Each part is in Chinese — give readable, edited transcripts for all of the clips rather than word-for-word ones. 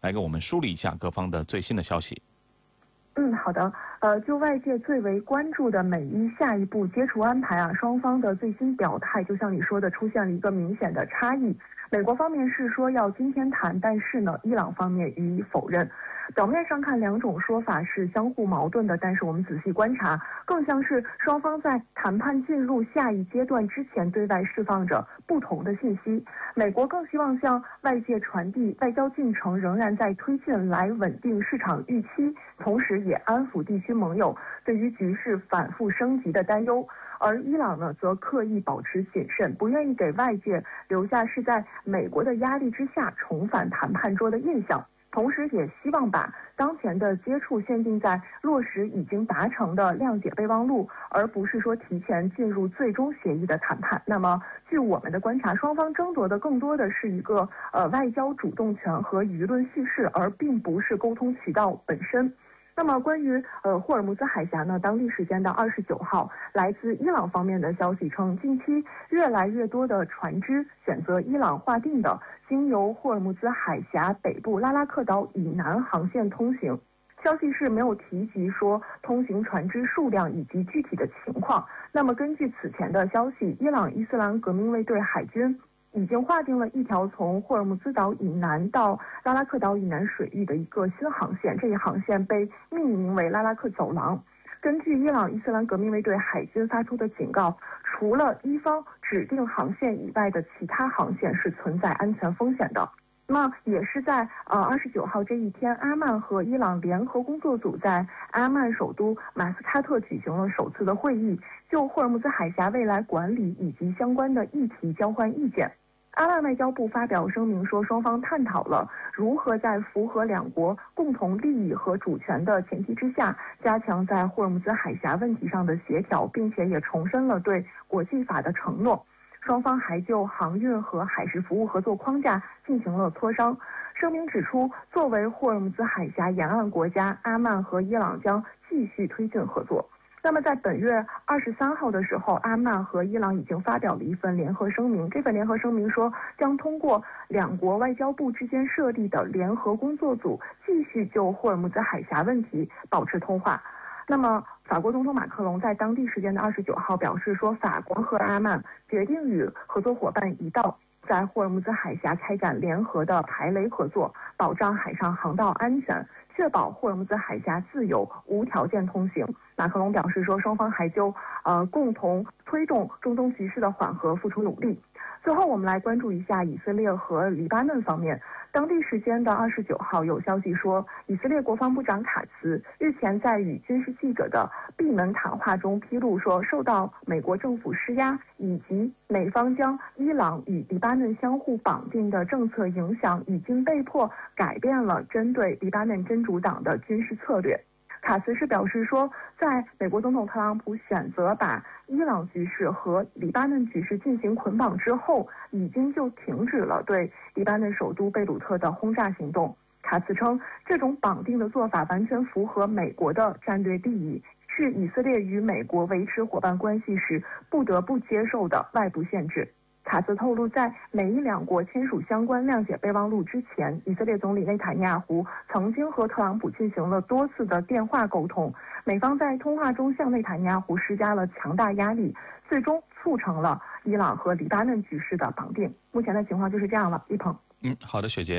来给我们梳理一下各方的最新的消息。 好的。就外界最为关注的美伊下一步接触安排啊，双方的最新表态，就像你说的，出现了一个明显的差异。美国方面是说要今天谈，但是呢，伊朗方面予以否认。表面上看，两种说法是相互矛盾的，但是我们仔细观察，更像是双方在谈判进入下一阶段之前对外释放着不同的信息。美国更希望向外界传递外交进程仍然在推进来，稳定市场预期，同时也安抚地区盟友对于局势反复升级的担忧。而伊朗呢，则刻意保持谨慎，不愿意给外界留下是在美国的压力之下重返谈判桌的印象，同时也希望把当前的接触限定在落实已经达成的谅解备忘录，而不是说提前进入最终协议的谈判。那么据我们的观察，双方争夺的更多的是一个外交主动权和舆论叙事，而并不是沟通渠道本身。那么关于霍尔木兹海峡呢，当地时间的29号，来自伊朗方面的消息称，近期越来越多的船只选择伊朗划定的经由霍尔木兹海峡北部拉拉克岛以南航线通行。消息是没有提及说通行船只数量以及具体的情况。那么根据此前的消息，伊朗伊斯兰革命卫队海军已经划定了一条从霍尔木兹岛以南到拉拉克岛以南水域的一个新航线，这一航线被命名为拉拉克走廊。根据伊朗伊斯兰革命卫队海军发出的警告，除了伊方指定航线以外的其他航线是存在安全风险的。那么也是在29号这一天，阿曼和伊朗联合工作组在阿曼首都马斯喀特举行了首次的会议，就霍尔木兹海峡未来管理以及相关的议题交换意见。阿曼外交部发表声明说，双方探讨了如何在符合两国共同利益和主权的前提之下，加强在霍尔木兹海峡问题上的协调，并且也重申了对国际法的承诺。双方还就航运和海事服务合作框架进行了磋商。声明指出，作为霍尔木兹海峡沿岸国家，阿曼和伊朗将继续推进合作。那么在本月23号的时候，阿曼和伊朗已经发表了一份联合声明。这份联合声明说，将通过两国外交部之间设立的联合工作组，继续就霍尔木兹海峡问题保持通话。那么法国总统马克龙在当地时间的29号表示说，法国和阿曼决定与合作伙伴一道在霍尔木兹海峡开展联合的排雷合作，保障海上航道安全，确保霍尔木兹海峡自由无条件通行。马克龙表示说，双方还就共同推动中东局势的缓和付出努力。最后我们来关注一下以色列和黎巴嫩方面。当地时间的29号有消息说，以色列国防部长卡茨日前在与军事记者的闭门谈话中披露说，受到美国政府施压以及美方将伊朗与黎巴嫩相互绑定的政策影响，已经被迫改变了针对黎巴嫩真主党的军事策略。卡茨是表示说，在美国总统特朗普选择把伊朗局势和黎巴嫩局势进行捆绑之后，已经就停止了对黎巴嫩首都贝鲁特的轰炸行动。卡茨称，这种绑定的做法完全符合美国的战略利益，是以色列与美国维持伙伴关系时不得不接受的外部限制。卡茨透露，在美伊两国签署相关谅解备忘录之前，以色列总理内塔尼亚胡曾经和特朗普进行了多次的电话沟通，美方在通话中向内塔尼亚胡施加了强大压力，最终促成了伊朗和黎巴嫩局势的绑定。目前的情况就是这样了，一鹏。 好的，雪洁。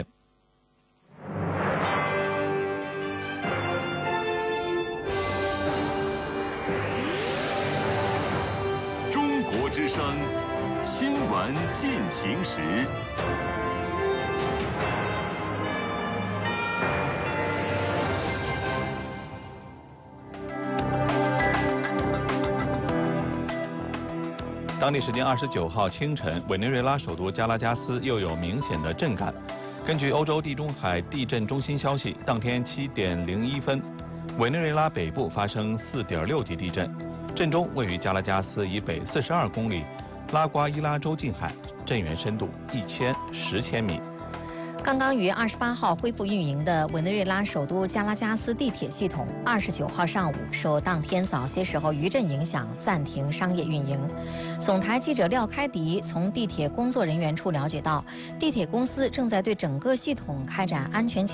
中国之声新闻进行时。 当地时间29号清晨，委内瑞拉首都加拉加斯又有明显的震感。根据欧洲地中海地震中心消息，当天7点01分，委内瑞拉北部发生4.6级地震，震中位于加拉加斯以北42公里，拉瓜伊拉州近海，震源深度10千米。 刚刚于28号恢复运营的委内瑞拉首都加拉加斯地铁系统，29号上午受当天早些时候余震影响，暂停商业运营。总台记者廖开迪从地铁工作人员处了解到，地铁公司正在对整个系统开展安全检